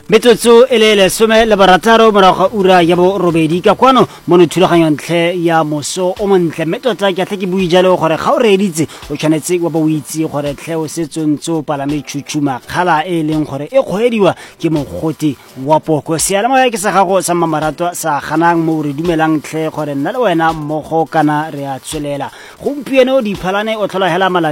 Metsotso e le lesome le barataro morago ura ya bo robedi ka kwano mo thulaganyong ntle ya moso o montle metotla ke tle ke bui jalo gore ga o reditse o tshwanetse wa ba o itse gore tle o setsontso palame tshutshuma khala e leng gore e kgwediwa ke mogoti wa poko seala mo ya ke sa gago sa mamaratwa sa ganang mo re dumelang tle gore nna le wena mmogo kana re a tswelela gompieno di phalane o tlhola hela